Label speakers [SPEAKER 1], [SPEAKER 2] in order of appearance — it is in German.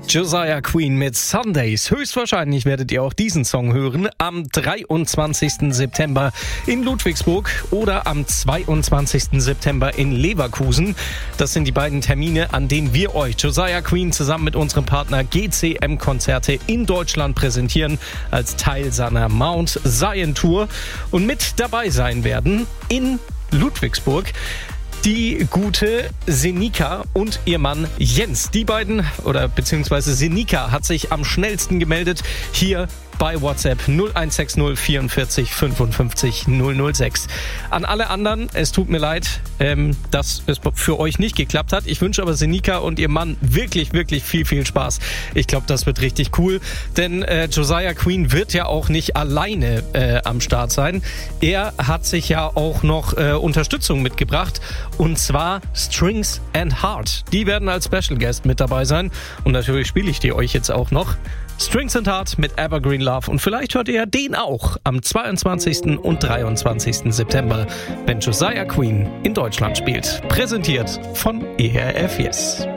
[SPEAKER 1] Josiah Queen mit Sundays. Höchstwahrscheinlich werdet ihr auch diesen Song hören am 23. September in Ludwigsburg oder am 22. September in Leverkusen. Das sind die beiden Termine, an denen wir euch Josiah Queen zusammen mit unserem Partner GCM Konzerte in Deutschland präsentieren als Teil seiner Mount Zion Tour. Und mit dabei sein werden in Ludwigsburg die gute Senika und ihr Mann Jens. Die beiden, oder beziehungsweise Senika hat sich am schnellsten gemeldet hier bei WhatsApp 0160 44 55 006. An alle anderen, es tut mir leid, dass es für euch nicht geklappt hat. Ich wünsche aber Senika und ihr Mann wirklich, wirklich viel, viel Spaß. Ich glaube, das wird richtig cool, denn Josiah Queen wird ja auch nicht alleine am Start sein. Er hat sich ja auch noch Unterstützung mitgebracht, und zwar Strings and Heart. Die werden als Special Guest mit dabei sein und natürlich spiele ich die euch jetzt auch noch. Strings and Heart mit Evergreen Love, und vielleicht hört ihr ja den auch am 22. und 23. September, wenn Josiah Queen in Deutschland spielt. Präsentiert von ERF Yes.